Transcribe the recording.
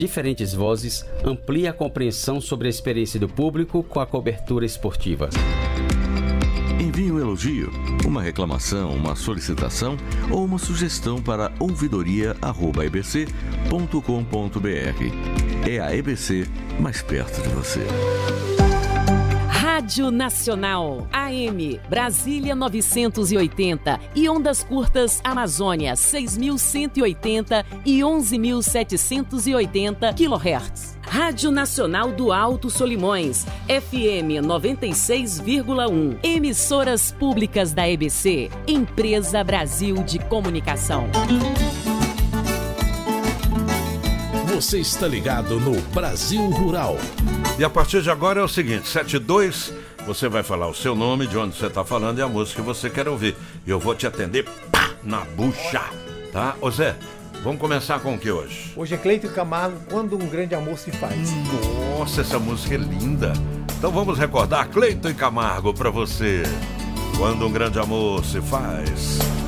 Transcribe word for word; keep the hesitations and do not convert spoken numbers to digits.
diferentes vozes, amplia a compreensão sobre a experiência do público com a cobertura esportiva. Envie um elogio, uma reclamação, uma solicitação ou uma sugestão para ouvidoria arroba e b c ponto com ponto b r. É a E B C mais perto de você. Rádio Nacional, A M, Brasília novecentos e oitenta e ondas curtas Amazônia seis mil cento e oitenta e onze mil setecentos e oitenta quilohertz. Rádio Nacional do Alto Solimões, F M noventa e seis vírgula um. Emissoras públicas da E B C, Empresa Brasil de Comunicação. Você está ligado no Brasil Rural. E a partir de agora é o seguinte, sete dois, você vai falar o seu nome, de onde você está falando e a música que você quer ouvir. E eu vou te atender pá, na bucha, tá? Ô Zé, vamos começar com o que hoje? Hoje é Cleiton Camargo, Quando um Grande Amor se Faz. Nossa, essa música é linda. Então vamos recordar Cleiton Camargo para você. Quando um Grande Amor se Faz.